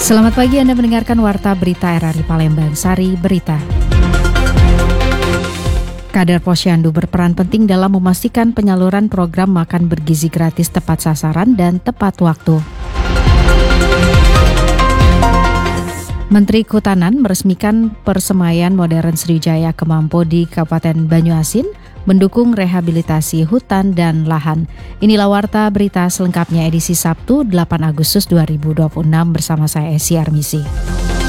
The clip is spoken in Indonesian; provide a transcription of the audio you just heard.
Selamat pagi, Anda mendengarkan Warta Berita RRI Palembang, Sari Berita. Kader Posyandu berperan penting dalam memastikan penyaluran program makan bergizi gratis tepat sasaran dan tepat waktu. Menteri Kehutanan meresmikan Persemaian Modern Sriwijaya Kemampo di Kabupaten Banyuasin mendukung rehabilitasi hutan dan lahan. Inilah Warta Berita selengkapnya edisi Sabtu 8 Agustus 2026 bersama saya Esi Armisi.